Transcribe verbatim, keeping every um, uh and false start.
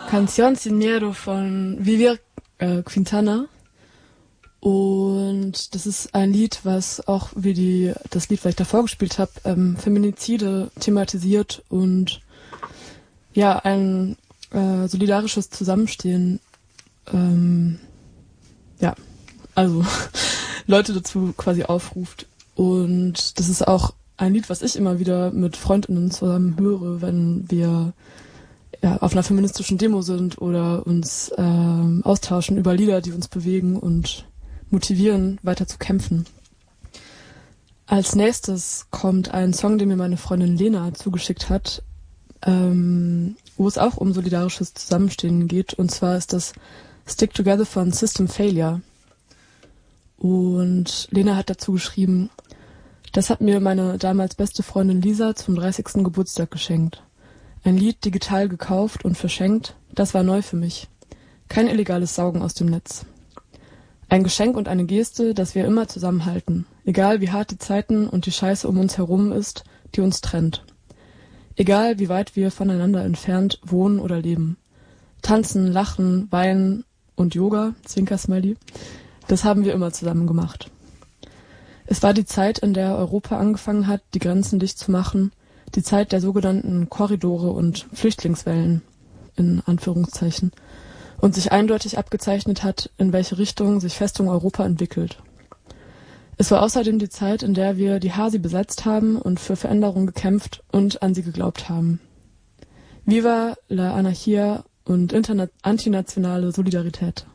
Canción Sin Miedo von Vivir äh, Quintana. Und das ist ein Lied, was auch wie die das Lied, was ich davor gespielt habe, ähm, Feminizide thematisiert und ja, ein äh, solidarisches Zusammenstehen. Ähm, ja, also Leute dazu quasi aufruft. Und das ist auch ein Lied, was ich immer wieder mit FreundInnen zusammen höre, wenn wir ja, auf einer feministischen Demo sind oder uns ähm, austauschen über Lieder, die uns bewegen und motivieren, weiter zu kämpfen. Als nächstes kommt ein Song, den mir meine Freundin Lena zugeschickt hat, ähm, wo es auch um solidarisches Zusammenstehen geht. Und zwar ist das Stick Together von System Failure. Und Lena hat dazu geschrieben, das hat mir meine damals beste Freundin Lisa zum dreißigsten Geburtstag geschenkt. Ein Lied digital gekauft und verschenkt, das war neu für mich. Kein illegales Saugen aus dem Netz. Ein Geschenk und eine Geste, dass wir immer zusammenhalten, egal wie hart die Zeiten und die Scheiße um uns herum ist, die uns trennt. Egal wie weit wir voneinander entfernt wohnen oder leben. Tanzen, lachen, weinen und Yoga, Zwinker-Smiley, das haben wir immer zusammen gemacht. Es war die Zeit, in der Europa angefangen hat, die Grenzen dicht zu machen, die Zeit der sogenannten Korridore und Flüchtlingswellen, in Anführungszeichen, und sich eindeutig abgezeichnet hat, in welche Richtung sich Festung Europa entwickelt. Es war außerdem die Zeit, in der wir die Hasi besetzt haben und für Veränderung gekämpft und an sie geglaubt haben. Viva la Anarchia und interna- antinationale Solidarität.